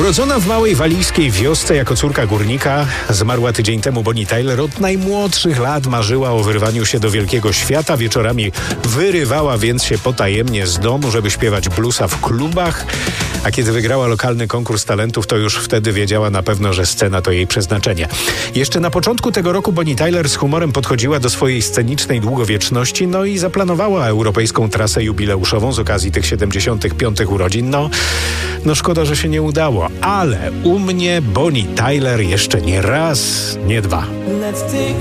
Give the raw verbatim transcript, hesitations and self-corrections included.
Urodzona w małej walijskiej wiosce jako córka górnika, zmarła tydzień temu Bonnie Tyler. Od najmłodszych lat marzyła o wyrwaniu się do wielkiego świata. Wieczorami wyrywała więc się potajemnie z domu, żeby śpiewać bluesa w klubach. A kiedy wygrała lokalny konkurs talentów, to już wtedy wiedziała na pewno, że scena to jej przeznaczenie. Jeszcze na początku tego roku Bonnie Tyler z humorem podchodziła do swojej scenicznej długowieczności, no i zaplanowała europejską trasę jubileuszową z okazji tych siedemdziesiątych piątych urodzin. No, no szkoda, że się nie udało, ale u mnie Bonnie Tyler jeszcze nie raz, nie dwa.